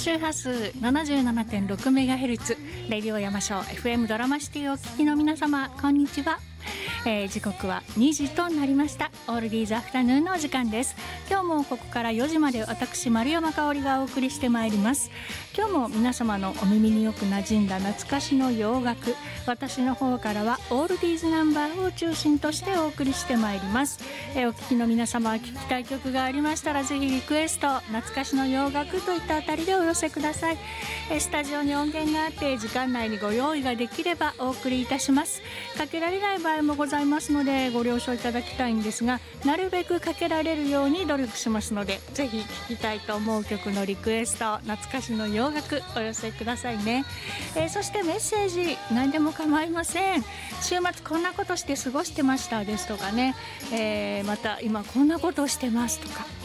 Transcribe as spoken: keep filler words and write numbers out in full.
周波数 ななじゅうななてんろくメガヘルツ レディオ山椒 エフエム ドラマシティをお聞きの皆様、こんにちは。えー、時刻はにじとなりました。オールディーズアフタヌーンのお時間です。今日もここからよじまで私丸山香織がお送りしてまいります。今日も皆様のお耳によく馴染んだ懐かしの洋楽、私の方からはオールディーズナンバーを中心としてお送りしてまいります。えー、お聞きの皆様、聞きたい曲がありましたらぜひリクエスト、懐かしの洋楽といったあたりでお寄せください。えー、スタジオに音源があって時間内にご用意ができればお送りいたします。かけられない場合もございますのでご了承いただきたいんですが、なるべくかけられるように努力しますので、ぜひ聴きたいと思う曲のリクエスト、懐かしの洋楽お寄せくださいね。えー、そしてメッセージ何でも構いません。週末こんなことして過ごしてましたですとかね、えー、また今こんなことをしてますとか、